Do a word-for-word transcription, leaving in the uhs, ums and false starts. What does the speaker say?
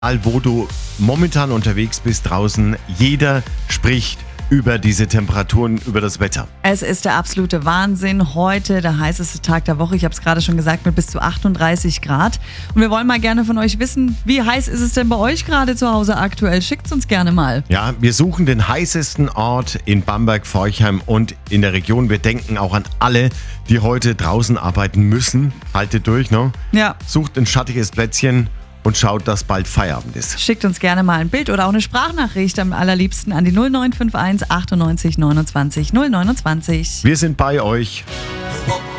Wo du momentan unterwegs bist draußen, jeder spricht über diese Temperaturen, über das Wetter. Es ist der absolute Wahnsinn. Heute der heißeste Tag der Woche. Ich habe es gerade schon gesagt, mit bis zu achtunddreißig Grad. Und wir wollen mal gerne von euch wissen, wie heiß ist es denn bei euch gerade zu Hause aktuell? Schickt's uns gerne mal. Ja, wir suchen den heißesten Ort in Bamberg, Forchheim und in der Region. Wir denken auch an alle, die heute draußen arbeiten müssen. Haltet durch, ne? Ja. Sucht ein schattiges Plätzchen und schaut, dass bald Feierabend ist. Schickt uns gerne mal ein Bild oder auch eine Sprachnachricht am allerliebsten an die null neun fünf eins achtundneunzig neunundzwanzig null neunundzwanzig. Wir sind bei euch.